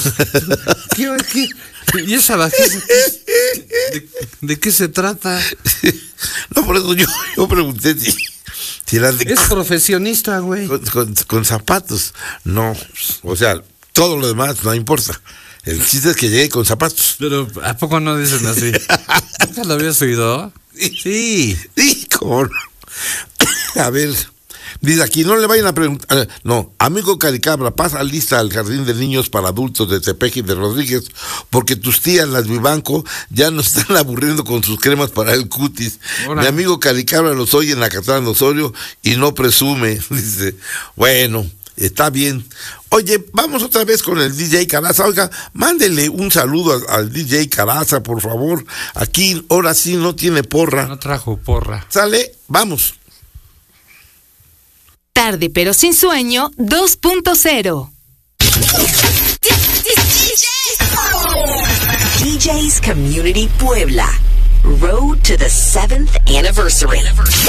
¿Y esa bajeza? ¿De qué se trata? No, por eso yo pregunté si eras de... Es profesionista, güey. Con zapatos. No, o sea, todo lo demás no importa. El chiste es que llegué con zapatos. Pero, ¿a poco no dicen así? ¿Nunca lo habías oído? Sí. Sí, ¿cómo no? A ver, dice aquí, no le vayan a preguntar. No, amigo Caricabra, pasa lista al jardín de niños para adultos de Tepeji de Rodríguez, porque tus tías, las Vivanco, ya nos están aburriendo con sus cremas para el cutis. Mi amigo Caricabra los oye en Acatlán Osorio y no presume. Dice, bueno, está bien. Oye, vamos otra vez con el DJ Caraza. Oiga, mándele un saludo al DJ Caraza, por favor. Aquí, ahora sí, no tiene porra. No trajo porra. ¿Sale? Vamos. Tarde pero sin sueño 2.0. DJ's Community Puebla. Road to the 7th anniversary.